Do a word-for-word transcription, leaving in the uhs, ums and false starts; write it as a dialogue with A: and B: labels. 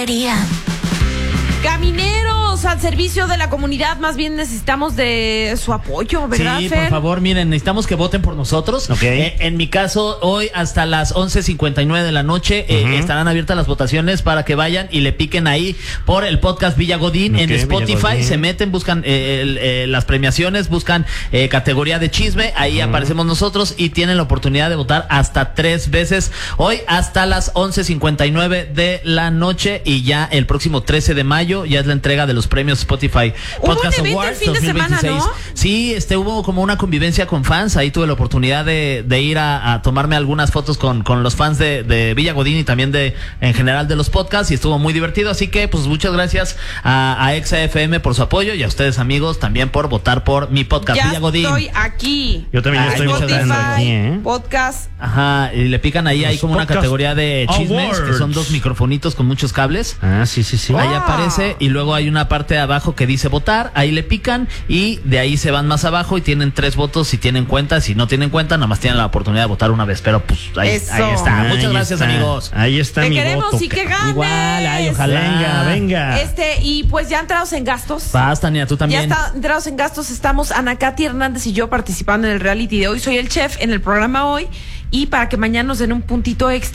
A: Camineros al servicio de la comunidad, más bien necesitamos de su apoyo, ¿verdad,
B: Sí,
A: Fer?
B: por favor, miren, necesitamos que voten por nosotros.
C: Okay.
B: Eh, en mi caso, hoy hasta las once cincuenta y nueve de la noche eh,
C: Uh-huh.
B: estarán abiertas las votaciones para que vayan y le piquen ahí por el podcast Villa Godín
C: Okay,
B: en Spotify.
C: Villa Godín.
B: Se meten, buscan eh, el, eh, las premiaciones, buscan eh, categoría de chisme, ahí
C: Uh-huh.
B: aparecemos nosotros y tienen la oportunidad de votar hasta tres veces. Hoy hasta las once cincuenta y nueve de la noche y ya el próximo trece de mayo ya es la entrega de los premios Spotify
A: Hubo
B: Podcast
A: un evento
B: Awards
A: el fin de semana,
B: dos mil veintiséis.
A: ¿no?
B: Sí, este hubo como una convivencia con fans. Ahí tuve la oportunidad de, de ir a, a tomarme algunas fotos con, con los fans de, de Villa Godín y también de en general de los podcasts y estuvo muy divertido. Así que pues muchas gracias a, a Exa F M por su apoyo y a ustedes amigos también por votar por mi podcast
A: Ya
B: Villa Godín.
A: estoy aquí.
C: Yo también
B: Ay,
C: estoy
B: muchas
C: votando
B: gracias.
C: aquí, ¿eh?
A: Podcast.
B: Ajá, y le pican ahí, hay
C: Los
B: como una
C: Podcast
B: categoría de chismes,
C: Awards.
B: que son dos microfonitos con muchos cables.
C: Ah, sí, sí, sí.
A: Oh.
B: Ahí aparece y luego hay una parte de abajo que dice votar, ahí le pican y de ahí se van más abajo y tienen tres votos si tienen cuenta, si no tienen cuenta nada más tienen la oportunidad de votar una vez, pero pues ahí,
A: Eso.
B: ahí está.
C: Ahí
B: Muchas gracias
C: está.
B: amigos.
C: Ahí está
A: Te
C: mi
A: queremos
C: voto.
A: y que
C: ca-
A: ganes.
B: Igual, ay, ojalá.
C: Venga, venga.
A: Este, y pues ya entrados en gastos.
B: Vas, Tania, tú
A: Ya
B: también.
A: está, entrados en gastos, estamos Ana Katy Hernández y yo participando en el reality de hoy. Soy el chef en el programa hoy y para que mañana nos den un puntito extra.